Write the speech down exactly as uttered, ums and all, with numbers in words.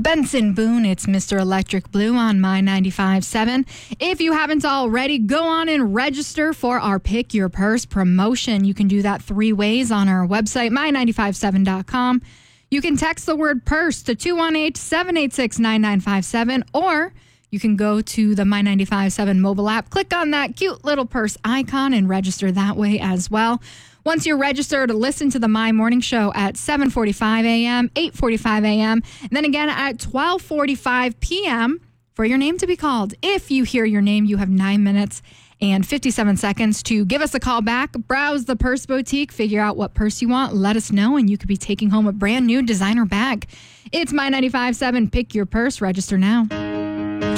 Benson Boone, it's Mister Electric Blue on My ninety-five point seven. If you haven't already, go on and register for our Pick Your Purse promotion. You can do that three ways on our website, my nine five seven dot com. You can text the word purse to two one eight, seven eight six, nine nine five seven, or you can go to the My ninety-five point seven mobile app, click on that cute little purse icon, and register that way as well. Once you're registered, listen to the My Morning Show at seven forty-five a.m., eight forty-five a.m., and then again at twelve forty-five p.m. for your name to be called. If you hear your name, you have nine minutes and fifty-seven seconds to give us a call back, browse the Purse Boutique, figure out what purse you want, let us know, and you could be taking home a brand new designer bag. It's My ninety-five point seven. Pick Your Purse. Register now.